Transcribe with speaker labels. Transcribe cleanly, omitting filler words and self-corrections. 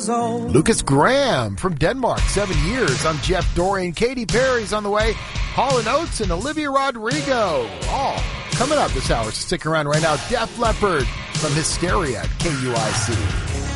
Speaker 1: years old.
Speaker 2: Lucas Graham from Denmark, 7 years. I'm Jeff Dorian. Katy Perry's on the way. Hall & Oates and Olivia Rodrigo. All coming up this hour. So stick around right now. Def Leppard from Hysteria at KUIC.